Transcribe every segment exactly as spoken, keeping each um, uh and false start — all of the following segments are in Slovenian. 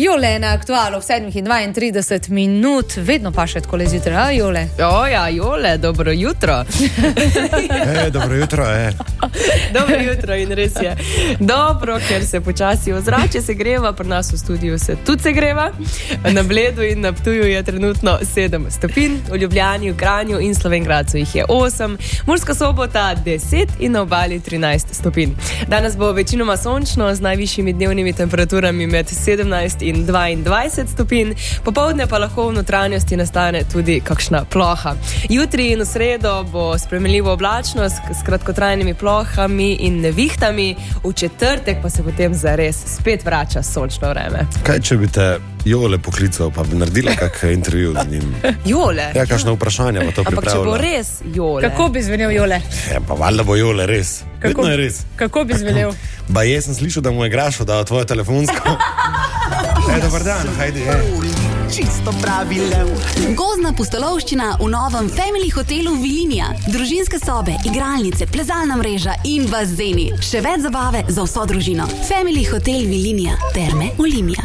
Jole na aktualu v sedmih in dvaintrideset minut, vedno pa še tako le zjutraj, a Jole? O ja, Jole, dobro jutro. E, dobro jutro, e. Dobro jutro in res je. Dobro, ker se počasi ozračje se greva, pri nas v studiu se tudi se greva. Na Bledu in na Ptuju je trenutno sedem stopinj, v Ljubljani, v Kranju in Slovenj Gradcu jih je osem, Murska Sobota deset in na obali trinajst stopinj. Danes bo večinoma sončno z najvišjimi dnevnimi temperaturami med sedemnajst in dvaindvajset stopinj, popoldne pa lahko v notranjosti nastane tudi kakšna ploha. Jutri in v sredo bo spremenljivo oblačno s, s kratkotrajnimi plohami in nevihtami, v četrtek pa se potem zares spet vrača sončno vreme. Kaj, če bi te Jole poklical, pa bi naredila kak intervju z njim? Jole? Ja, kakšno vprašanje bo to pripravila. Ampak če bo res Jole? Kako bi zvenel Jole? Ja, pa valjda bo Jole res. Kako, je res. Kako bi zvenel? Ba, jaz sem slišal, da mu je Grašo dal tvoje telefonsko. E, dobar dan, hajdi, e. Čisto pravi lev. Gozdna pustolovščina v novem Family hotelu Vilinija. Družinske sobe, igralnice, plezalna mreža in bazeni. Še več zabave za vso družino. Family hotel Vilinija. Terme Olimia.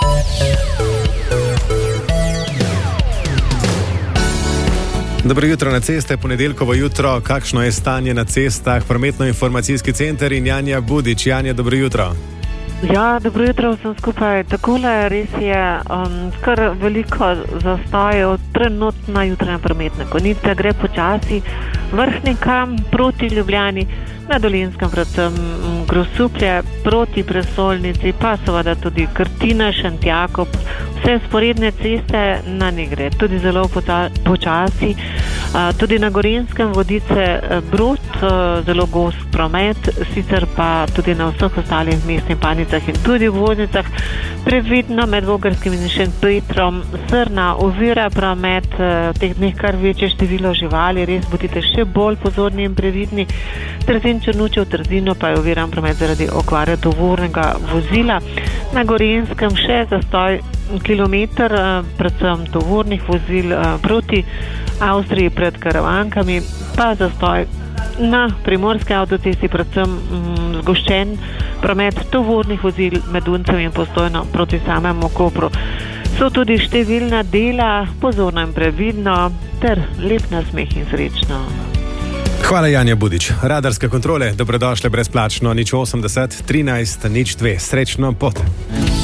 Dobro jutro na ceste, ponedeljkovo jutro. Kakšno je stanje na cestah? Prometno-informacijski center in Janja Budič. Janja, dobro jutro. Ja, dobro jutro vsem skupaj. Takole res je um, kar veliko zastojev trenutno na jutranje prometne konice. Gre počasi Vrhnikam proti Ljubljani, na Dolenjskem predvsem Grosuplje, proti prestolnici, pa seveda tudi Krtina, Šentjakob. Vse sporedne ceste na njih gre tudi zelo počasi. Tudi na Gorenjskem Vodice Brod, zelo gost promet, sicer pa tudi na vseh ostalih mestnih panicah in tudi v voznicah. Previdno med Vogrskim in Šentpetrom, Srna ovira promet, v teh dneh kar večje število živali, res bodite še bolj pozorni in previdni. Trzin Črnučev, Trzino pa je oviran promet zaradi okvare tovornega vozila. Na Gorenjskem še zastoj kilometer, predvsem tovornih vozil proti Avstriji pred Karavankami, pa zastoj na Primorske avtocesti, predvsem zgoščen promet tovornih vozil med Duncem in Postojno proti samemu Kopru. So tudi številna dela, pozorno in previdno, ter lep nasmeh in srečno. Hvala, Janja Budič. Radarske kontrole, dobrodošle brezplačno, nič osemdeset, trinajst, nič dve. Srečno pot.